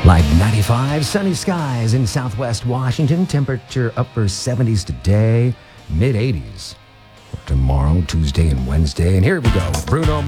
Like 95, sunny skies in southwest Washington. Temperature upper 70s today, mid 80s tomorrow, Tuesday and Wednesday. And here we go. Bruno